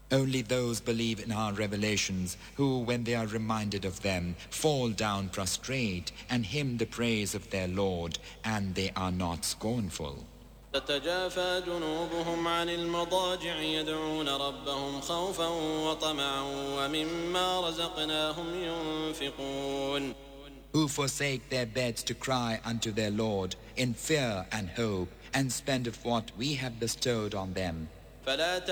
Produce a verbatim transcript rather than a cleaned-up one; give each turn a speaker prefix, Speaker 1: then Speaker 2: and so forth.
Speaker 1: Only those believe in our revelations who, when they are reminded of them, fall down prostrate and hymn the praise of their Lord, and they are not scornful.
Speaker 2: تتجافى جنوبهم عن المضاجع يدعون ربهم خوفا وطمعا ومما رزقناهم ينفقون.
Speaker 1: Who forsake their beds to cry unto their Lord in fear and hope, and spend of what we have bestowed on them.
Speaker 2: فلا